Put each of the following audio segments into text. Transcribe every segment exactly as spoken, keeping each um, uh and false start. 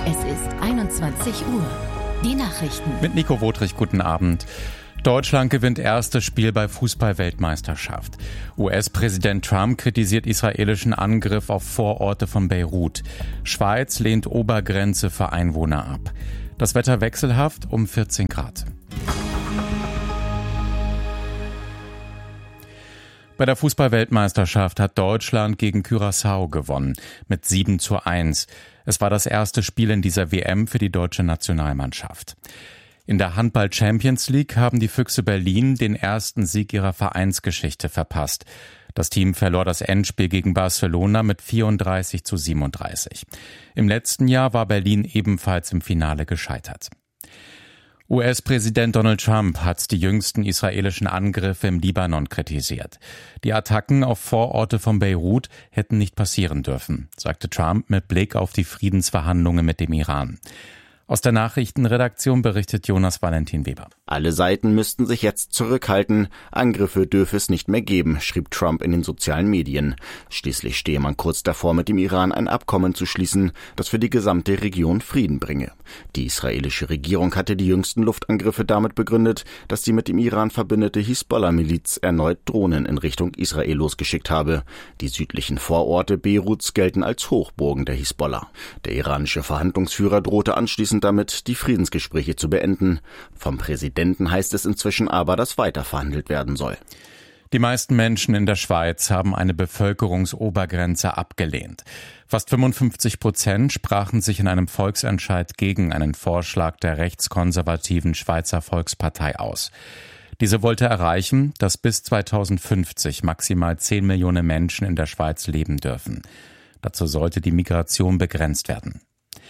Es ist einundzwanzig Uhr. Die Nachrichten. Mit Nico Wotrich, guten Abend. Deutschland gewinnt erstes Spiel bei Fußball-Weltmeisterschaft. U S-Präsident Trump kritisiert israelischen Angriff auf Vororte von Beirut. Schweiz lehnt Obergrenze für Einwohner ab. Das Wetter wechselhaft um vierzehn Grad. Bei der Fußball-Weltmeisterschaft hat Deutschland gegen Curaçao gewonnen mit sieben zu eins. Es war das erste Spiel in dieser W M für die deutsche Nationalmannschaft. In der Handball-Champions League haben die Füchse Berlin den ersten Sieg ihrer Vereinsgeschichte verpasst. Das Team verlor das Endspiel gegen Barcelona mit vierunddreißig zu siebenunddreißig. Im letzten Jahr war Berlin ebenfalls im Finale gescheitert. U S-Präsident Donald Trump hat die jüngsten israelischen Angriffe im Libanon kritisiert. Die Attacken auf Vororte von Beirut hätten nicht passieren dürfen, sagte Trump mit Blick auf die Friedensverhandlungen mit dem Iran. Aus der Nachrichtenredaktion berichtet Jonas Valentin Weber. Alle Seiten müssten sich jetzt zurückhalten. Angriffe dürfe es nicht mehr geben, schrieb Trump in den sozialen Medien. Schließlich stehe man kurz davor, mit dem Iran ein Abkommen zu schließen, das für die gesamte Region Frieden bringe. Die israelische Regierung hatte die jüngsten Luftangriffe damit begründet, dass die mit dem Iran verbündete Hisbollah-Miliz erneut Drohnen in Richtung Israel losgeschickt habe. Die südlichen Vororte Beiruts gelten als Hochburgen der Hisbollah. Der iranische Verhandlungsführer drohte anschließend damit, die Friedensgespräche zu beenden. Vom Präsidenten heißt es inzwischen aber, dass weiter verhandelt werden soll. Die meisten Menschen in der Schweiz haben eine Bevölkerungsobergrenze abgelehnt. Fast fünfundfünfzig Prozent sprachen sich in einem Volksentscheid gegen einen Vorschlag der rechtskonservativen Schweizer Volkspartei aus. Diese wollte erreichen, dass bis zweitausendfünfzig maximal zehn Millionen Menschen in der Schweiz leben dürfen. Dazu sollte die Migration begrenzt werden.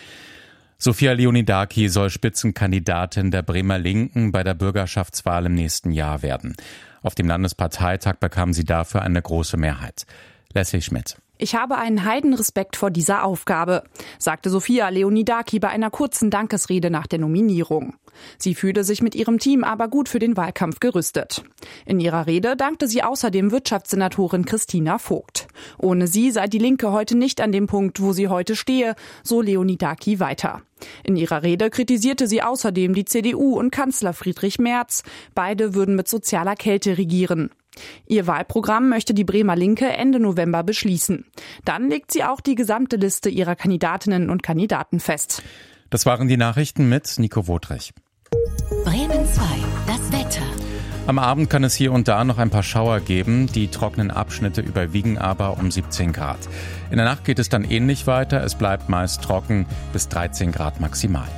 Sophia Leonidaki soll Spitzenkandidatin der Bremer Linken bei der Bürgerschaftswahl im nächsten Jahr werden. Auf dem Landesparteitag bekam sie dafür eine große Mehrheit. Leslie Schmidt. Ich habe einen Heidenrespekt vor dieser Aufgabe, sagte Sophia Leonidaki bei einer kurzen Dankesrede nach der Nominierung. Sie fühlte sich mit ihrem Team aber gut für den Wahlkampf gerüstet. In ihrer Rede dankte sie außerdem Wirtschaftssenatorin Christina Vogt. Ohne sie sei die Linke heute nicht an dem Punkt, wo sie heute stehe, so Leonidaki weiter. In ihrer Rede kritisierte sie außerdem die C D U und Kanzler Friedrich Merz. Beide würden mit sozialer Kälte regieren. Ihr Wahlprogramm möchte die Bremer Linke Ende November beschließen. Dann legt sie auch die gesamte Liste ihrer Kandidatinnen und Kandidaten fest. Das waren die Nachrichten mit Nico Wotrich. Bremen zwei, das Wetter. Am Abend kann es hier und da noch ein paar Schauer geben. Die trockenen Abschnitte überwiegen aber um siebzehn Grad. In der Nacht geht es dann ähnlich weiter. Es bleibt meist trocken bis dreizehn Grad maximal.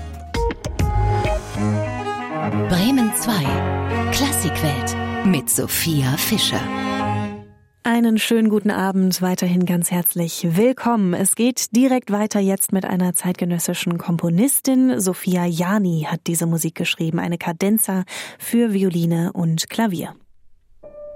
Bremen zwei, Klassikwelt mit Sophia Fischer. Einen schönen guten Abend, weiterhin ganz herzlich willkommen. Es geht direkt weiter jetzt mit einer zeitgenössischen Komponistin. Sophia Jani hat diese Musik geschrieben, eine Cadenza für Violine und Klavier.